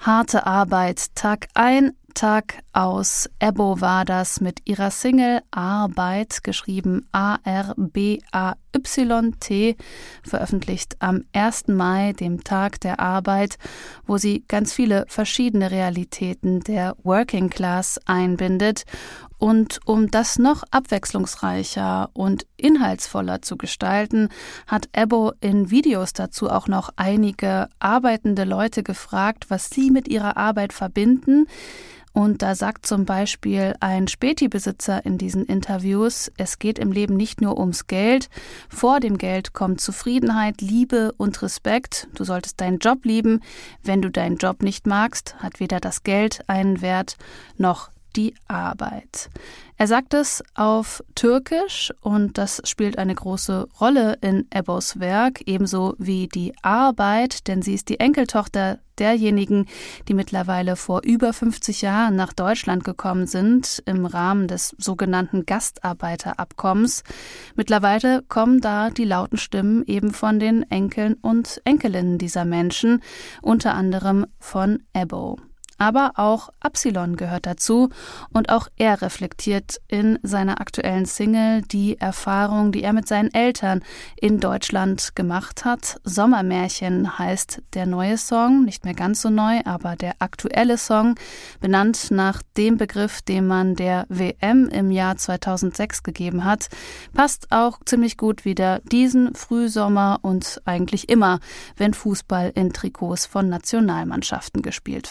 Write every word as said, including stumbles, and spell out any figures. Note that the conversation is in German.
Harte Arbeit, Tag ein, Tag aus. Ebbo war das mit ihrer Single Arbeit, geschrieben A R B A Y T, veröffentlicht am ersten Mai, dem Tag der Arbeit, wo sie ganz viele verschiedene Realitäten der Working Class einbindet. Und um das noch abwechslungsreicher und inhaltsvoller zu gestalten, hat Ebbo in Videos dazu auch noch einige arbeitende Leute gefragt, was sie mit ihrer Arbeit verbinden. Und da sagt zum Beispiel ein Späti-Besitzer in diesen Interviews, es geht im Leben nicht nur ums Geld. Vor dem Geld kommt Zufriedenheit, Liebe und Respekt. Du solltest deinen Job lieben. Wenn du deinen Job nicht magst, hat weder das Geld einen Wert noch die Arbeit. Er sagt es auf Türkisch und das spielt eine große Rolle in Ebbos Werk, ebenso wie die Arbeit, denn sie ist die Enkeltochter derjenigen, die mittlerweile vor über fünfzig Jahren nach Deutschland gekommen sind, im Rahmen des sogenannten Gastarbeiterabkommens. Mittlerweile kommen da die lauten Stimmen eben von den Enkeln und Enkelinnen dieser Menschen, unter anderem von Ebbo. Aber auch Absilon gehört dazu und auch er reflektiert in seiner aktuellen Single die Erfahrung, die er mit seinen Eltern in Deutschland gemacht hat. Sommermärchen heißt der neue Song, nicht mehr ganz so neu, aber der aktuelle Song, benannt nach dem Begriff, den man der W M im Jahr zweitausendsechs gegeben hat, passt auch ziemlich gut wieder diesen Frühsommer und eigentlich immer, wenn Fußball in Trikots von Nationalmannschaften gespielt wird.